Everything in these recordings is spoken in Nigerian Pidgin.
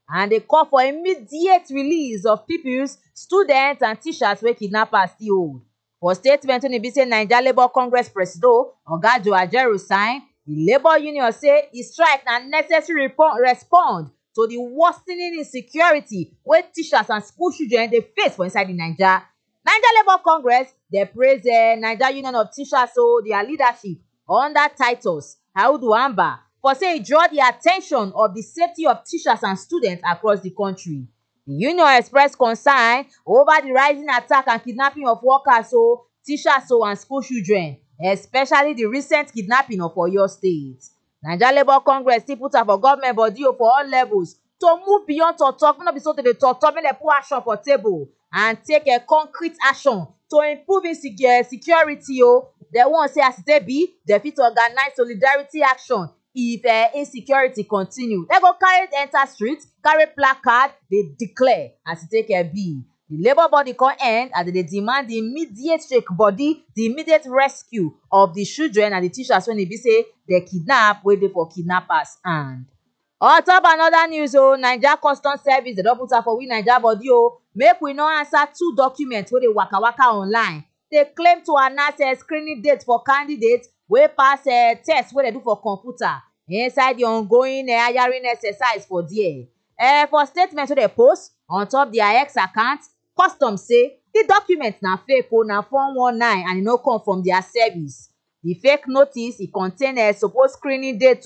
and they call for immediate release of pupils, students and teachers wey kidnappers still hold. For statement wey e be say Naija Labour Congress Presido Oga Joe Ajaero sign, the labour union say the strike na necessary respond to the worsening insecurity wey teachers and school children dey face for inside the Naija Labour Congress. Dey praise Naija Union of Teachers their leadership under Titus Audu Amba for say e draw the attention of the safety of teachers and students across the country. The union express concern over the rising attack and kidnapping of workers, teachers and school children, especially the recent kidnapping of Oyo State. Naija Labour Congress still put am for government body for all levels to move beyond talk, no be so to dey talk, make dem put action for table and take a concrete action to improve security. Dem want say as e take be, dem fit organize solidarity action if insecurity continue. Dem go carry enter street, carry placard, dey declare as e take be. The labour body come end as they demand the immediate immediate rescue of the children and the teachers when e be say they kidnap wey dey for kidnappers hand. On top another news, Naija Customs Service dey don put am for we Naija body make we no answer 2 documents wey dey waka online. They claim to announce screening date for candidates wey pass test wey they do for computer inside the ongoing hiring exercise for there. For statement wey they post on top their X account, Customs say the document na fake na 419 and e no come from their service. The fake notice e contain supposed screening date,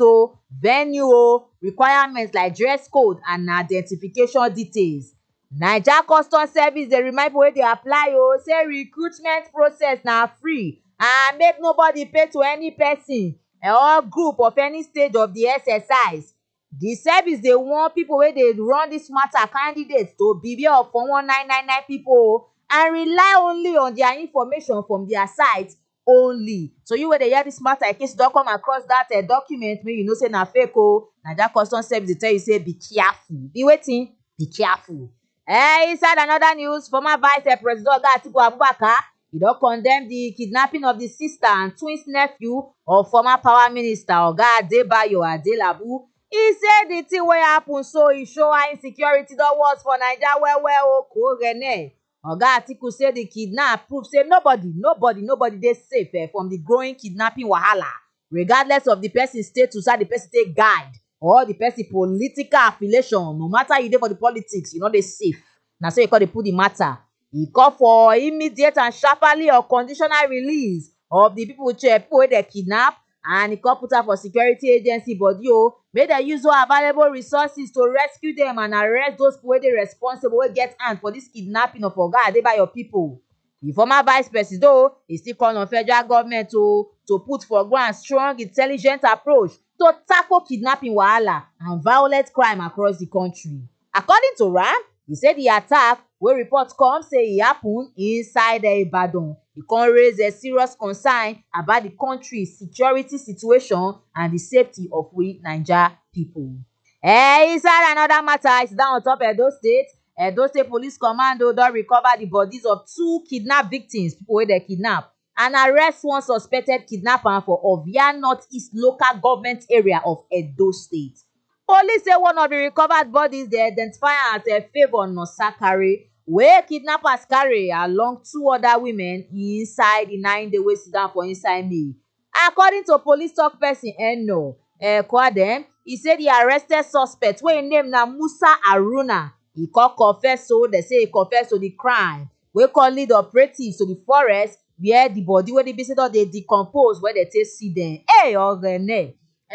venue, requirements like dress code and identification details. Naija Customs Service dey remind people wey dey apply say recruitment process na free and make nobody pay to any person or group of any stage of the exercise. The service dey warn people wey dey run this matter candidates to beware of 41999 people and rely only on their information from their site only. So you wey dey hear this matter, in case you don come across that document, make you know say na fake. Naija Customs Service dey tell you say be careful. Be wetin? Be careful. Inside another news, former Vice President Oga Atiku Abubakar, he don condemn the kidnapping of the sister and twins nephew of former Power Minister Oga Adebayo Adelabu. He say the thing wey happen so e show how insecurity don worse for Naija well Korene. Oga Atiku say the kidnap prove say nobody dey safe from the growing kidnapping wahala, regardless of the person status, how the person take guide, or the person political affiliation. No matter you dey for the politics, you no dey safe. Na so e call dey put the matter. E call for immediate and sharply unconditional release of the people wey dey kidnap, and e call put am for security agency body make dem use all available resources to rescue them and arrest those people wey dey responsible, wey get hand for this kidnapping of Oga Adebayo people. The former Vice President he still call on federal government to put for ground strong intelligent approach to tackle kidnapping wahala and violent crime across the country. According to RAM, he say the attack wey report come say e happen inside Ibadan. E come raise a serious concern about the country's security situation and the safety of we Naija people. Inside another matter, it's down on top Edo State. Edo State Police Commando don recover the bodies of 2 kidnap victims, people wey dey kidnap, and arrest one suspected kidnapper for Ovia Northeast local government area of Edo State. Police say one of the recovered bodies dey identify as Favour Nosakare, wey kidnappers carry along 2 other women inside the 9-day wey sit down for inside May. According to police talk person Eno Kwadem, he say the arrested suspect wey im name na Musa Haruna, he confess he confess to the crime, wey come lead operatives to the forest where the body wey the visitor dey decompose, where they take see them.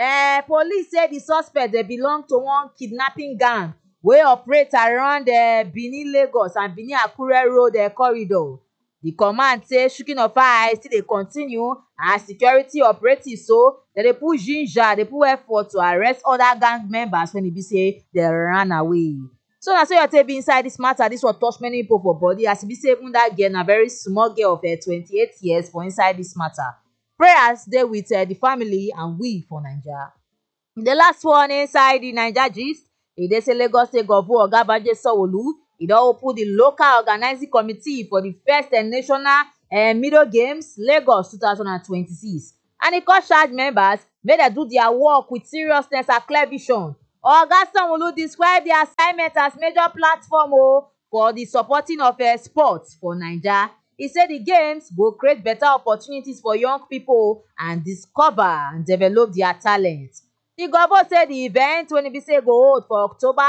Police say the suspect dey belong to one kidnapping gang wey operate around Benin Lagos and Benin Akure road corridor. The command say shooting of eyes still dey continue as security operatives dem dey put ginger, dey put effort to arrest other gang members when e be say they ran away. So na so you take be inside this matter. This one touch many people for body, as e be say even that girl na very small girl of 28 years for inside this matter. Prayers dey with the family and we for Naija. The last one inside the Naija gist, e dey say Lagos State Governor Oga Banjo Sanwo-Olu, e don open the local organizing committee for the first national Middle Games Lagos 2026, and e come charge members make dem do their work with seriousness and clear vision Oga Sanwo-Olu describe the assignment as major platform for the supporting of sports for Naija. He said the games go create better opportunities for young people and discover and develop their talent. The governor said the event wey e be say go hold for October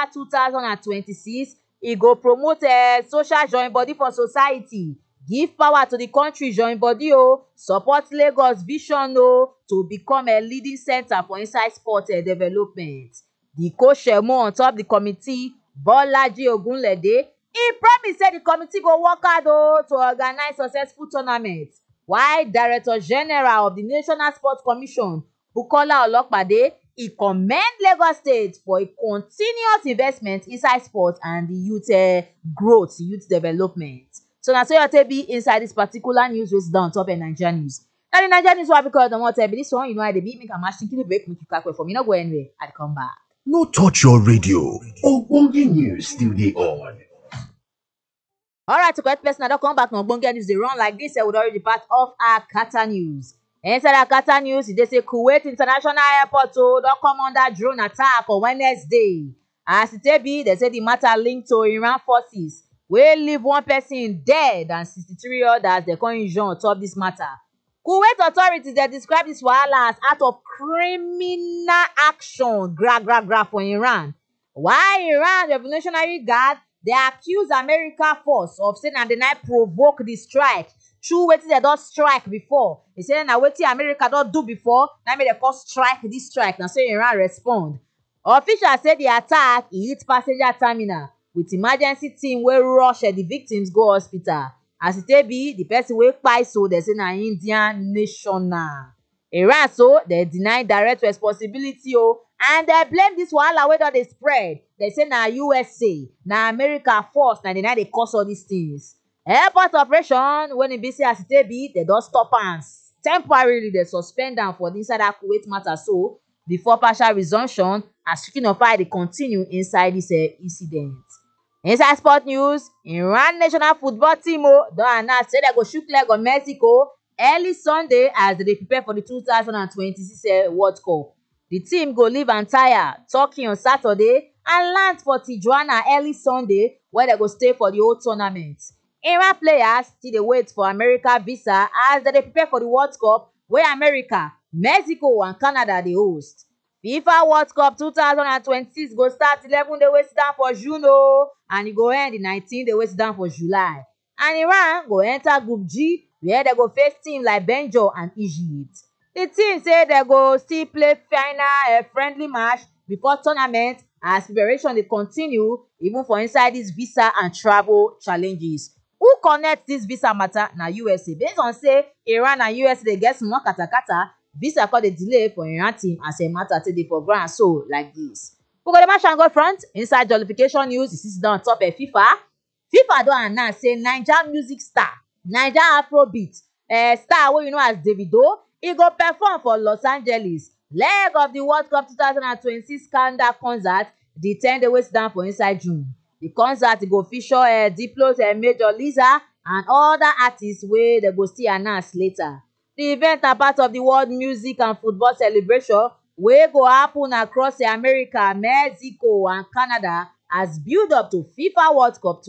2026, e go promote social join body for society, give power to the country join body support Lagos vision to become a leading center for inside sport development. The co-chairman on top the committee, Bolaji Ogunlede, he promise say the committee go work hard to organize successful tournaments. While Director General of the National Sports Commission, Bukola Olopade, he commend Lagos State for a continuous investment inside sports and the youth growth, youth development. So na so you take be inside this particular news wey down top of Nigeria news. Now the Nigeria news wey because the more tell be this one, you know how they be, make a match thinking break, make you calculate for me, no go anywhere, I come back. No touch your radio. Ogbonge news still dey on. Alright, to correct person, I don't come back no Ogbonge news. They run like this. I would already part of Akata news. Inside Akata news, they say Kuwait International Airport don't come under drone attack on Wednesday. As it be, they say the matter linked to Iran forces wey leave one person dead and 63 others they come injure on top this matter. Kuwait authorities they describe this wahala as act of criminal action gra for Iran. While Iran Revolutionary Guard they accuse America force of saying that they might provoke the strike through wetin they don strike before. They say na wetin America don do before, na make they cause strike this strike. Now so Iran respond. Officials say the attack hit passenger terminal with emergency team wey rush the victims go hospital. As it be, the person wey kpai so they say na Indian national. Iran so they deny direct responsibility and they blame this wahala wey don dey spread. They say na USA, na America force, na they cause all these things. Airport operation when e be say as it be, they don stop am temporarily. They suspend am for the inside that Kuwait matter so before partial resumption as speaking of fire they continue inside this incident. Inside sport news, Iran national football team don announce say they go shook leg on Mexico early Sunday as they prepare for the 2026 World Cup. The team go leave Antaya, Turkey on Saturday and land for Tijuana early Sunday where they go stay for the whole tournament. Iran players still dey wait for America visa as they prepare for the World Cup where America, Mexico and Canada dey host. FIFA World Cup 2026 go start 11 days wait down for June and e go end the 19 days wait down for July. And Iran go enter Group G where they go face teams like Belgium and Egypt. The team say they go still play final friendly match before tournament as preparation dey continue even for inside this visa and travel challenges. Who connect this visa matter? Na USA. Based on say Iran and USA dey get small katakata, visa call the delay for Iran team as a matter take dey for ground so like this. We go the match and go front inside jollification news. This is down top of FIFA. FIFA don announce say Naija music star, Naija Afrobeat star wey you know as Davido, he go perform for Los Angeles leg of the World Cup 2026 calendar concert the 10 days wait down for inside June. The concert go feature Diplo's Major Lazer and other artists wey they go still announce later. The event na part of the world music and football celebration wey go happen across America, Mexico and Canada as build up to FIFA World Cup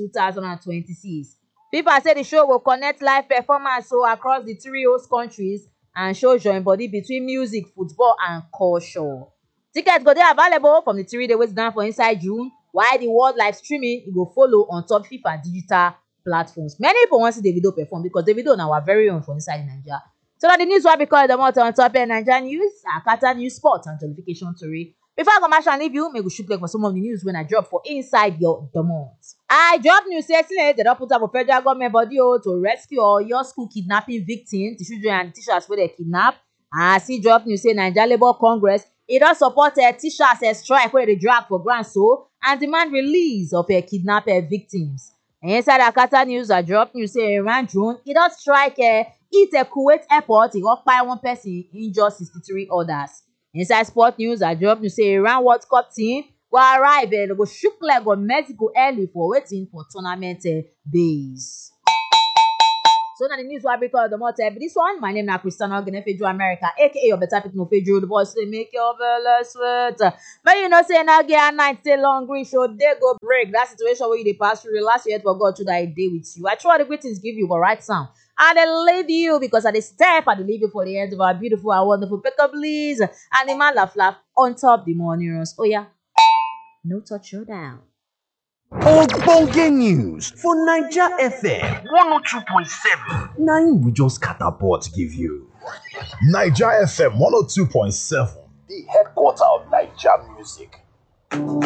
2026. FIFA say the show will connect live performance across the three host countries and show join body between music, football and culture. Tickets go dey available from the 3 days wait down for inside June, while the world live streaming e go follow on top FIFA digital platforms. Many people want to see Davido perform because Davido na our very own for inside Nigeria. So now the news will be called the more on top of Nigeria news, Akata news, sports and jollification story. Before I go match and leave you, make we shoot like for some of the news when I drop for inside your domot. I drop news say they don put up a federal government body to rescue all your school kidnapping victims, the children and teachers wey they kidnap. As he drop news say Naija Labour Congress, e don support teachers strike wey dey drag for ground so and demand release of kidnapped victims. Inside Akata news, I drop news say Iran drone, e don strike hit Kuwait airport, e got kpai one person, injure 63 others. Inside sport news, I drop news say Iran World Cup team go arrive they go shook leg on Mexico early for waiting for tournament base. So now the news will be called the more type. This one, my name is Cristiano Ogenefeju America, aka your better pick no Feju, the voice they make your belly sweat. But you know, say now get a night stay long reach, so they go break. That situation where you dey pass through the last year for God to that day with you. I try the greetings give you the right sound. And they leave you because at the step I leave you for the end of our beautiful and wonderful pickup please. And the man laugh on top the morning runs. Oh yeah, no touch showdown. Ogbonge news for Naija FM 102.7. Na im we just catapult give you. Niger FM 102.7, the headquarter of Niger music.